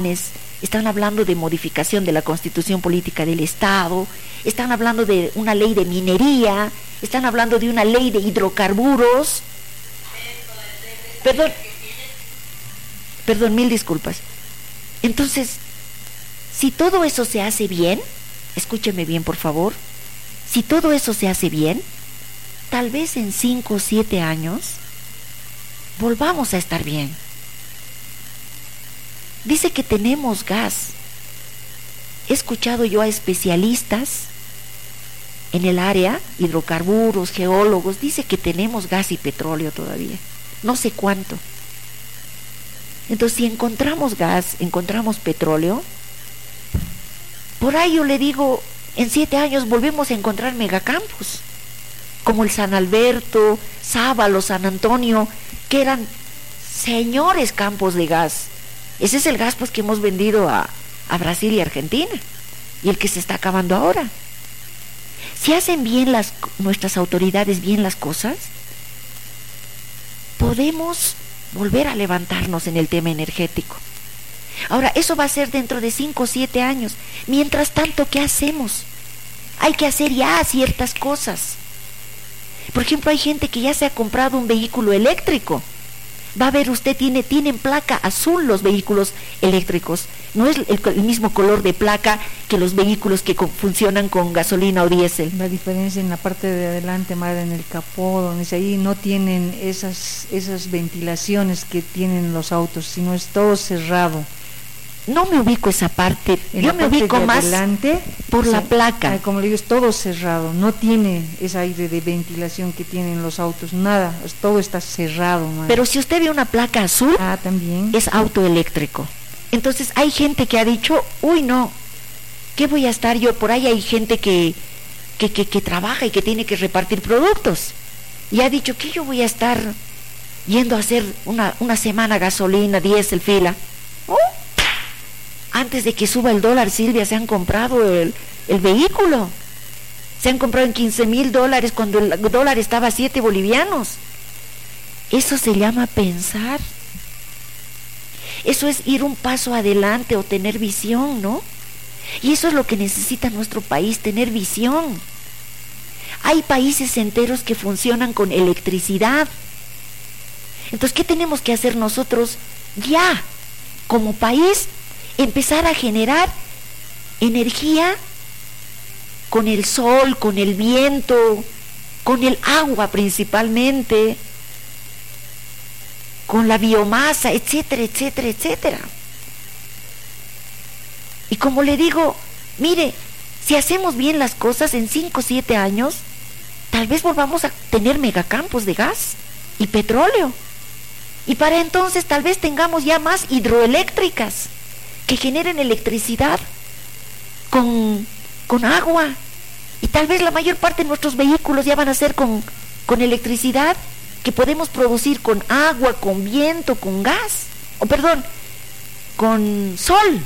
están hablando de modificación de la Constitución Política del Estado, están hablando de una ley de minería, están hablando de una ley de hidrocarburos. Perdón, mil disculpas. Entonces, si todo eso se hace bien, escúcheme bien por favor, si todo eso se hace bien, tal vez en 5 o 7 años volvamos a estar bien. Dice que tenemos gas. He escuchado yo a especialistas en el área, hidrocarburos, geólogos, dice que tenemos gas y petróleo todavía, no sé cuánto. Entonces, si encontramos gas, encontramos petróleo, por ahí yo le digo, en 7 años volvemos a encontrar megacampos, como el San Alberto, Sábalo, San Antonio, que eran señores campos de gas. Ese es el gas pues que hemos vendido a Brasil y Argentina, y el que se está acabando ahora. Si hacen bien nuestras autoridades bien las cosas, podemos volver a levantarnos en el tema energético. Ahora, eso va a ser dentro de 5 o 7 años. Mientras tanto, ¿qué hacemos? Hay que hacer ya ciertas cosas. Por ejemplo, hay gente que ya se ha comprado un vehículo eléctrico. Va a ver usted, tienen placa azul los vehículos eléctricos. No es el mismo color de placa que los vehículos que funcionan con gasolina o diésel. La diferencia en la parte de adelante, más en el capó, donde ahí no tienen esas ventilaciones que tienen los autos, sino es todo cerrado. No me ubico esa parte, yo me ubico más adelante, por la placa. Como le digo, es todo cerrado, no tiene ese aire de ventilación que tienen los autos, nada, todo está cerrado. Pero si usted ve una placa azul, también es auto eléctrico. Entonces hay gente que ha dicho, uy no, ¿qué voy a estar yo? Por ahí hay gente que trabaja y que tiene que repartir productos, y ha dicho, ¿qué yo voy a estar yendo a hacer una semana gasolina, diésel, fila? Antes de que suba el dólar, Silvia, se han comprado el vehículo. Se han comprado en $15,000 cuando el dólar estaba a 7 bolivianos. Eso se llama pensar. Eso es ir un paso adelante o tener visión, ¿no? Y eso es lo que necesita nuestro país, tener visión. Hay países enteros que funcionan con electricidad. Entonces, ¿qué tenemos que hacer nosotros ya, como país? Empezar a generar energía con el sol, con el viento, con el agua principalmente, con la biomasa, etcétera, etcétera, etcétera. Y como le digo, mire, si hacemos bien las cosas en 5 o 7 años, tal vez volvamos a tener megacampos de gas y petróleo. Y para entonces tal vez tengamos ya más hidroeléctricas que generen electricidad con agua, y tal vez la mayor parte de nuestros vehículos ya van a ser con electricidad que podemos producir con agua, con viento, con gas, con sol.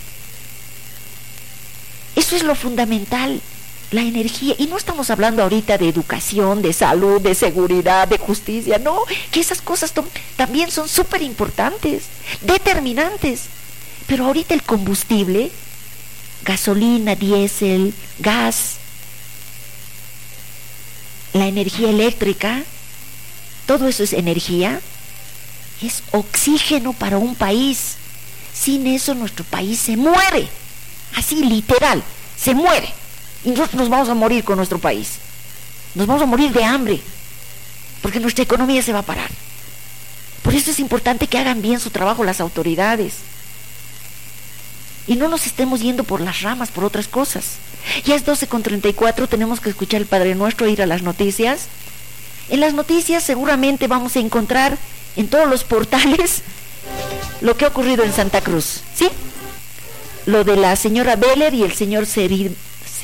Eso es lo fundamental, la energía. Y no estamos hablando ahorita de educación, de salud, de seguridad, de justicia, no, que esas cosas también son súper importantes, determinantes. Pero ahorita el combustible, gasolina, diésel, gas, la energía eléctrica, todo eso es energía, es oxígeno para un país. Sin eso nuestro país se muere, así literal, se muere. Y nosotros nos vamos a morir con nuestro país. Nos vamos a morir de hambre, porque nuestra economía se va a parar. Por eso es importante que hagan bien su trabajo las autoridades. Y no nos estemos yendo por las ramas, por otras cosas. Ya es 12:34, tenemos que escuchar el Padre Nuestro, ir a las noticias. En las noticias seguramente vamos a encontrar en todos los portales lo que ha ocurrido en Santa Cruz, ¿sí? Lo de la señora Beller y el señor Cerimedo.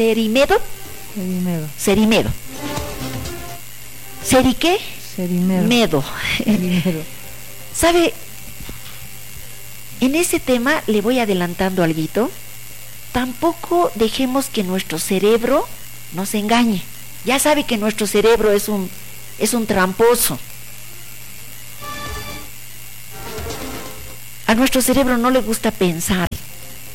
¿Seri qué? Cerimedo. ¿Sabe? En ese tema le voy adelantando alguito. Tampoco dejemos que nuestro cerebro nos engañe. Ya sabe que nuestro cerebro es un tramposo. A nuestro cerebro no le gusta pensar.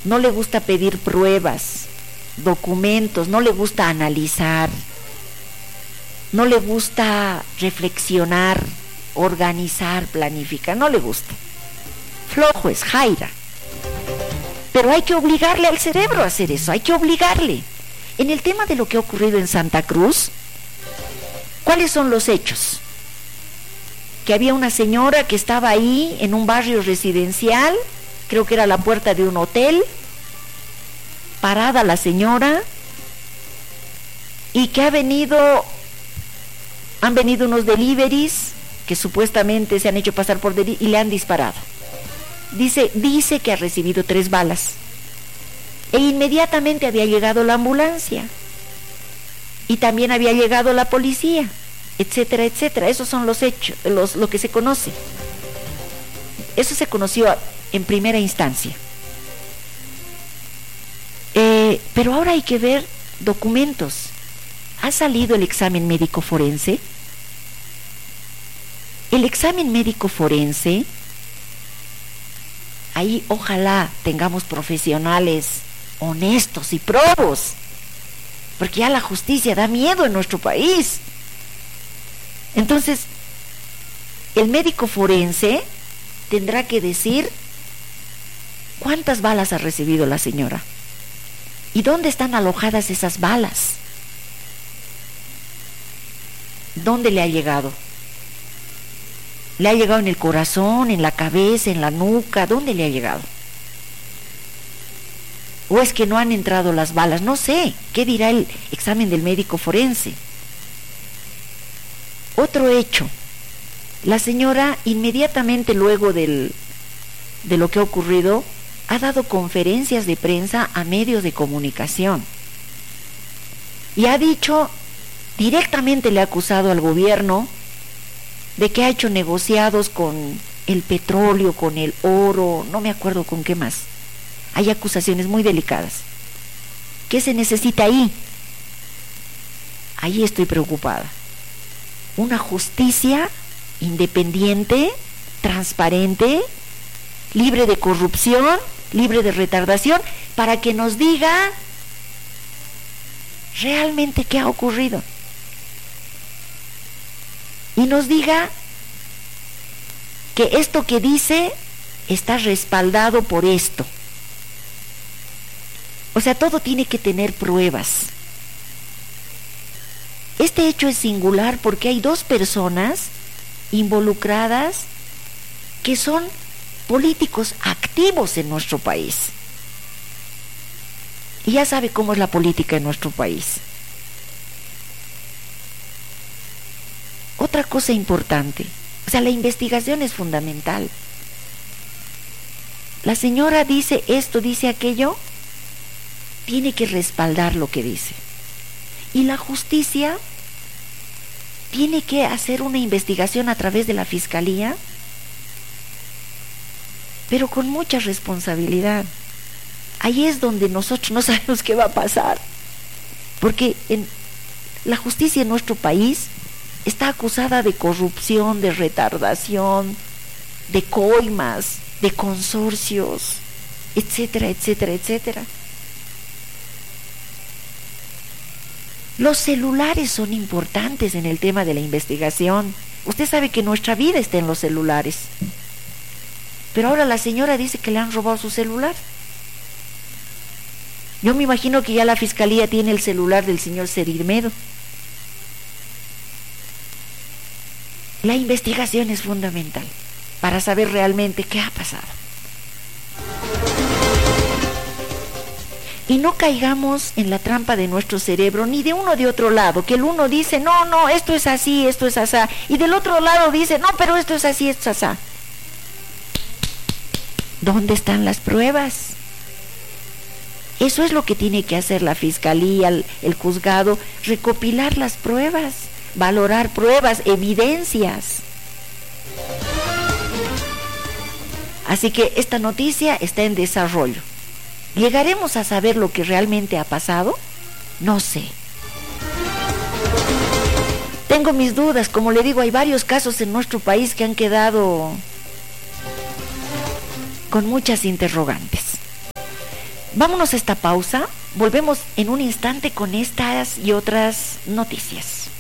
no le gusta pedir pruebas, documentos, no le gusta analizar, no le gusta reflexionar, organizar, planificar, no le gusta. Flojo es, jaira. Pero hay que obligarle al cerebro a hacer eso, hay que obligarle. En el tema de lo que ha ocurrido en Santa Cruz, ¿cuáles son los hechos? Que había una señora que estaba ahí en un barrio residencial, creo que era la puerta de un hotel, parada la señora, y que han venido unos deliveries que supuestamente se han hecho pasar por delivery y le han disparado. Dice que ha recibido 3 balas. E inmediatamente había llegado la ambulancia. Y también había llegado la policía, etcétera, etcétera. Esos son los hechos, lo que se conoce. Eso se conoció en primera instancia. Pero ahora hay que ver documentos. ¿Ha salido el examen médico forense? El examen médico forense, ahí ojalá tengamos profesionales honestos y probos, porque ya la justicia da miedo en nuestro país. Entonces, el médico forense tendrá que decir cuántas balas ha recibido la señora y dónde están alojadas esas balas, dónde le ha llegado. ¿Le ha llegado en el corazón, en la cabeza, en la nuca? ¿Dónde le ha llegado? ¿O es que no han entrado las balas? No sé, ¿qué dirá el examen del médico forense? Otro hecho, la señora inmediatamente luego de lo que ha ocurrido, ha dado conferencias de prensa a medios de comunicación y ha dicho, directamente le ha acusado al gobierno de que ha hecho negociados con el petróleo, con el oro, no me acuerdo con qué más. Hay acusaciones muy delicadas. ¿Qué se necesita ahí? Ahí estoy preocupada. Una justicia independiente, transparente, libre de corrupción, libre de retardación, para que nos diga realmente qué ha ocurrido. Y nos diga que esto que dice está respaldado por esto. O sea, todo tiene que tener pruebas. Este hecho es singular porque hay 2 personas involucradas que son políticos activos en nuestro país. Y ya sabe cómo es la política en nuestro país. Otra cosa importante, o sea, la investigación es fundamental. La señora dice esto, dice aquello, tiene que respaldar lo que dice. Y la justicia tiene que hacer una investigación a través de la fiscalía, pero con mucha responsabilidad. Ahí es donde nosotros no sabemos qué va a pasar, porque la justicia en nuestro país está acusada de corrupción, de retardación, de coimas, de consorcios, etcétera, etcétera, etcétera. Los celulares son importantes en el tema de la investigación. Usted sabe que nuestra vida está en los celulares. Pero ahora la señora dice que le han robado su celular. Yo me imagino que ya la fiscalía tiene el celular del señor Serirmedo. La investigación es fundamental para saber realmente qué ha pasado. Y no caigamos en la trampa de nuestro cerebro, ni de uno o de otro lado, que el uno dice, no, esto es así, esto es asá, y del otro lado dice, no, pero esto es así, esto es asá. ¿Dónde están las pruebas? Eso es lo que tiene que hacer la fiscalía, el juzgado, recopilar las pruebas, valorar pruebas, evidencias. Así que esta noticia está en desarrollo. ¿Llegaremos a saber lo que realmente ha pasado? No sé. Tengo mis dudas, como le digo, hay varios casos en nuestro país que han quedado con muchas interrogantes. Vámonos a esta pausa, volvemos en un instante con estas y otras noticias.